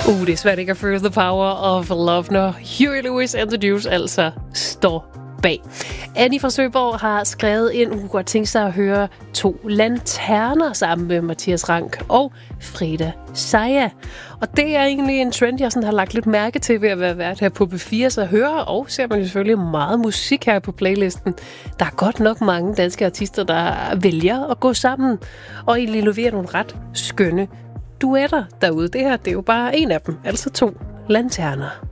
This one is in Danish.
Det er svært ikke at føle the power of love, når Huey Lewis and the News altså står bag. Annie fra Søborg har skrevet ind, hun kunne godt tænke sig at høre 2 lanterner sammen med Mathias Rank og Frida Saja. Og det er egentlig en trend, jeg sådan har lagt lidt mærke til ved at være vært her på B4, så hører og ser man jo selvfølgelig meget musik her på playlisten. Der er godt nok mange danske artister, der vælger at gå sammen og egentlig levere nogle ret skønne duetter derude. Det her, det er jo bare en af dem, altså 2 lanterner.